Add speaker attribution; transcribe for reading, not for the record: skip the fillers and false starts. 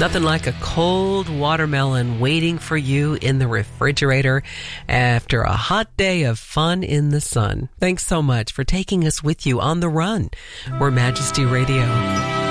Speaker 1: Nothing like a cold watermelon waiting for you in the refrigerator after a hot day of fun in the sun. Thanks so much for taking us with you on the run. We're Majesty Radio.